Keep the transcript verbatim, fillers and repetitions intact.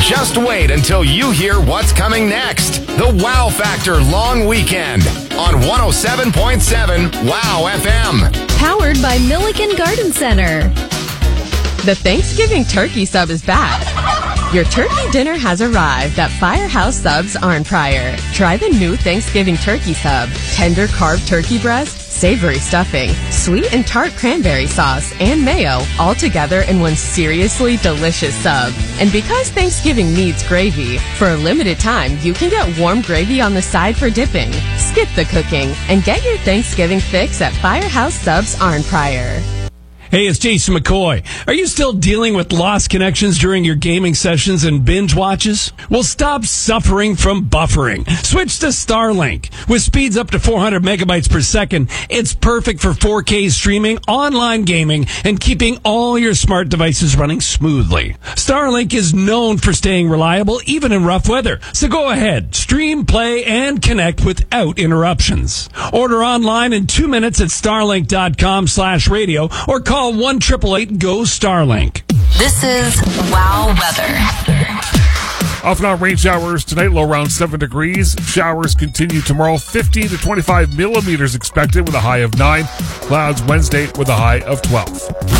Just wait until you hear what's coming next. The Wow Factor Long Weekend on one oh seven point seven Wow F M. Powered by Milliken Garden Center. The Thanksgiving turkey sub is back. Your turkey dinner has arrived at Firehouse Subs Arnprior. Try the new Thanksgiving turkey sub. Tender carved turkey breast, savory stuffing, sweet and tart cranberry sauce, and mayo, all together in one seriously delicious sub. And because Thanksgiving needs gravy, for a limited time, you can get warm gravy on the side for dipping. Skip the cooking and get your Thanksgiving fix at Firehouse Subs Arnprior. Hey, it's Jason McCoy. Are you still dealing with lost connections during your gaming sessions and binge watches? Well, stop suffering from buffering. Switch to Starlink. With speeds up to four hundred megabytes per second, it's perfect for four K streaming, online gaming, and keeping all your smart devices running smoothly. Starlink is known for staying reliable even in rough weather. So go ahead, stream, play, and connect without interruptions. Order online in two minutes at starlink.com slash radio or call Call one eight eight eight go Starlink. This is Wow Weather. Off and on rain showers tonight, low around seven degrees. Showers continue tomorrow, fifteen to twenty-five millimeters expected with a high of nine. Clouds Wednesday with a high of twelve.